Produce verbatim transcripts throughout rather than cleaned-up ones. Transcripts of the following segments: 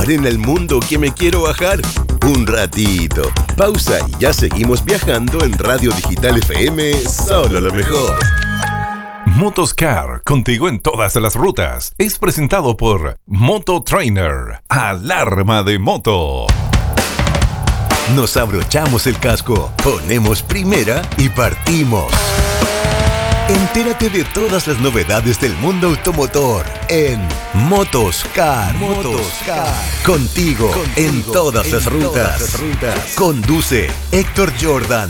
lugar en el mundo que me quiero bajar. Un ratito. Pausa y ya seguimos viajando en Radio Digital F M, solo lo mejor. Motoscar, contigo en todas las rutas. Es presentado por Moto Trainer, alarma de moto. Nos abrochamos el casco, ponemos primera y partimos. Entérate de todas las novedades del mundo automotor en Motoscar. Motoscar. Contigo, Contigo en todas, en las, rutas. todas las rutas. Conduce Héctor Jordan.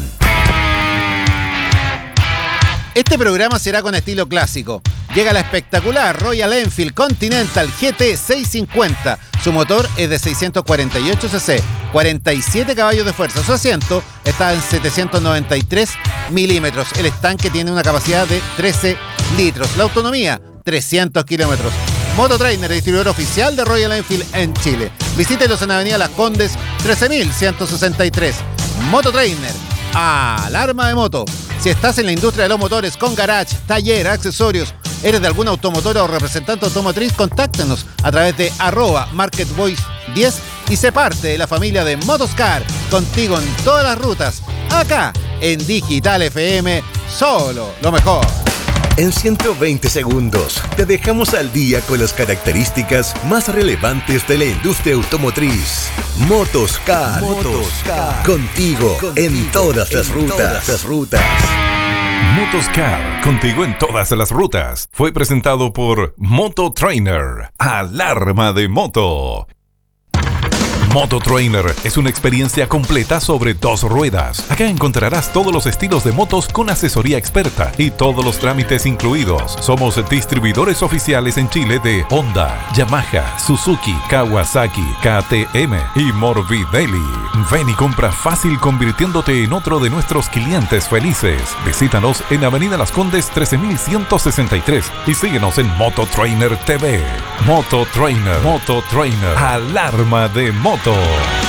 Este programa será con estilo clásico. Llega la espectacular Royal Enfield Continental G T seiscientos cincuenta. Su motor es de seiscientos cuarenta y ocho cc, cuarenta y siete caballos de fuerza. Su asiento está en setecientos noventa y tres milímetros. El estanque tiene una capacidad de trece litros. La autonomía, trescientos kilómetros. Moto Trainer, distribuidor oficial de Royal Enfield en Chile. Visítelos en Avenida Las Condes, trece mil ciento sesenta y tres. Moto Trainer, alarma de moto. Si estás en la industria de los motores con garage, taller, accesorios, eres de alguna automotora o representante automotriz, contáctenos a través de arroba marketvoice diez y sé parte de la familia de Motoscar, contigo en todas las rutas, acá en Digital F M, solo lo mejor. En ciento veinte segundos te dejamos al día con las características más relevantes de la industria automotriz. Motoscar, Motoscar. Contigo, contigo en todas las en rutas. Todas las rutas. Motoscar, contigo en todas las rutas. Fue presentado por Moto Trainer, alarma de moto. Moto Trainer es una experiencia completa sobre dos ruedas. Acá encontrarás todos los estilos de motos con asesoría experta y todos los trámites incluidos. Somos distribuidores oficiales en Chile de Honda, Yamaha, Suzuki, Kawasaki, K T M y Morbidelli. Ven y compra fácil convirtiéndote en otro de nuestros clientes felices. Visítanos en Avenida Las Condes trece mil ciento sesenta y tres y síguenos en Moto Trainer T V. Moto Trainer, Moto Trainer, alarma de moto.